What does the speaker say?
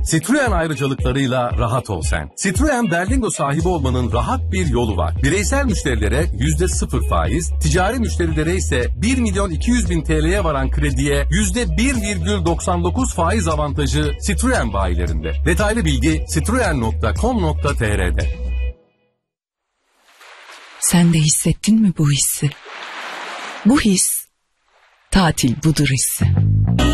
Citroen ayrıcalıklarıyla rahat ol sen. Citroen Berlingo sahibi olmanın rahat bir yolu var. Bireysel müşterilere %0 faiz, ticari müşterilere ise 1.200.000 TL'ye varan krediye %1,99 faiz avantajı Citroen bayilerinde. Detaylı bilgi citroen.com.tr'de. Sen de hissettin mi bu hissi? Bu his, tatil budur hissi.